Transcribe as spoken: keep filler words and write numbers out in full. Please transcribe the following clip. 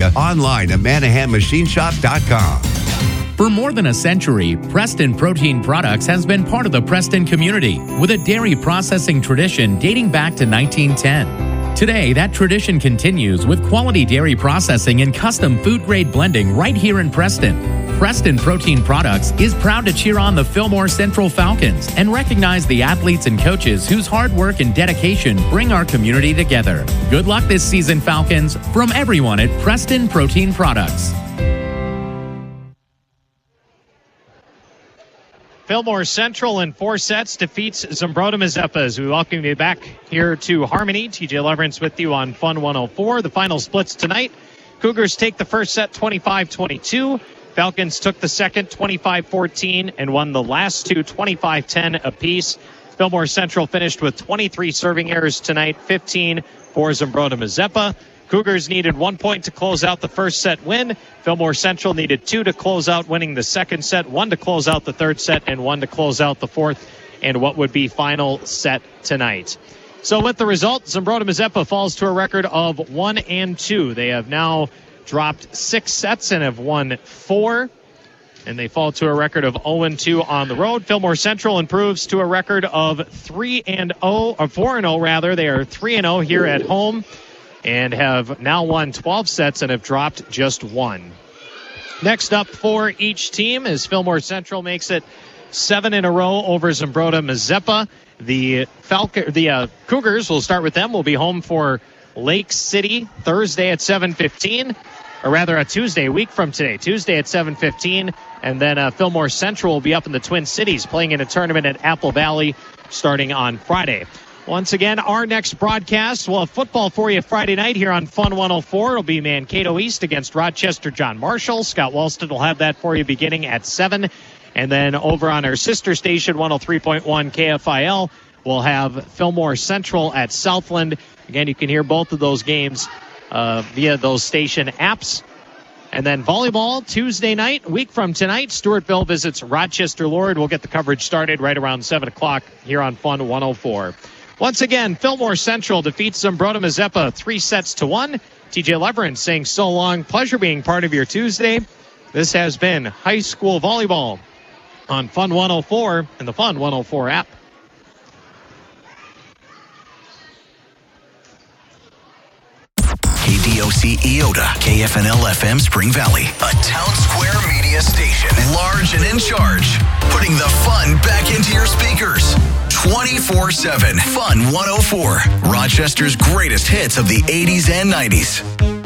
area online at manahan machine shop dot com. For more than a century, Preston Protein Products has been part of the Preston community with a dairy processing tradition dating back to nineteen ten. Today, that tradition continues with quality dairy processing and custom food-grade blending right here in Preston. Preston Protein Products is proud to cheer on the Fillmore Central Falcons and recognize the athletes and coaches whose hard work and dedication bring our community together. Good luck this season, Falcons, from everyone at Preston Protein Products. Fillmore Central in four sets defeats Zumbrota Mazeppa. As we welcome you back here to Harmony. T J Leverance with you on Fun one oh four. The final splits tonight. Cougars take the first set twenty-five twenty-two. Falcons took the second twenty-five fourteen and won the last two twenty-five ten apiece. Fillmore Central finished with twenty-three serving errors tonight, fifteen for Zumbrota Mazeppa. Cougars needed one point to close out the first set win. Fillmore Central needed two to close out winning the second set, one to close out the third set, and one to close out the fourth and what would be final set tonight. So with the result, Zumbrota Mazeppa falls to a record of one and two. They have now dropped six sets and have won four, and they fall to a record of oh and two on the road. Fillmore Central improves to a record of three and oh, or four and oh rather. They are three and oh here at home, and have now won twelve sets and have dropped just one. Next up for each team is Fillmore Central makes it seven in a row over Zumbrota Mazeppa. The Falcon, the uh, Cougars, we'll start with them, will be home for Lake City Thursday at seven fifteen, or rather a Tuesday, a week from today, Tuesday at seven fifteen. And then uh, Fillmore Central will be up in the Twin Cities playing in a tournament at Apple Valley starting on Friday. Once again, our next broadcast, we'll have football for you Friday night here on Fun one oh four. It'll be Mankato East against Rochester John Marshall. Scott Walston will have that for you beginning at seven. And then over on our sister station, one oh three point one K F I L, we'll have Fillmore Central at Southland. Again, you can hear both of those games uh, via those station apps. And then volleyball Tuesday night, a week from tonight, Stewartville visits Rochester Lord. We'll get the coverage started right around seven o'clock here on Fun one oh four. Once again, Fillmore Central defeats Zumbrota Mazeppa three sets to one. T J Leverance saying so long. Pleasure being part of your Tuesday. This has been high school volleyball on Fun one oh four and the Fun one oh four app. K D O C Eota, K F N L F M Spring Valley, a town square media station, large and in charge, putting the fun back into your speakers. twenty-four seven Fun one oh four, Rochester's greatest hits of the eighties and nineties.